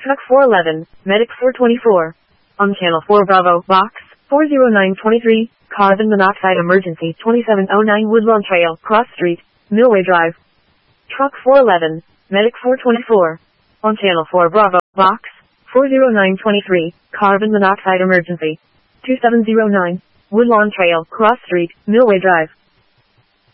Truck 411, Medic 424. On Channel 4 Bravo, Box 40923, Carbon Monoxide Emergency 2709 Woodlawn Trail, Cross Street, Millway Drive. Truck 411, Medic 424. On Channel 4 Bravo, Box 40923, Carbon Monoxide Emergency 2709, Woodlawn Trail, Cross Street, Millway Drive.